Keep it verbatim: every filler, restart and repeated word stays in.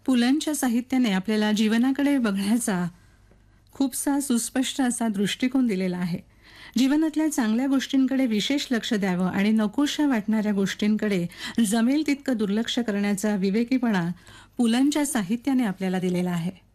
पुलंच्या साहित्याने आपल्याला जीवनाकडे बघण्याचा खूपसा सुस्पष्ट असा दृष्टिकोन दिलेला आहे. जीवनातल्या चांगल्या गोष्टींकडे विशेष लक्ष द्यावं आणि नकोशा वाटणाऱ्या गोष्टींकडे जमेल तितकं दुर्लक्ष करण्याचा विवेकीपणा पुलंच्या साहित्याने आपल्याला दिलेला आहे.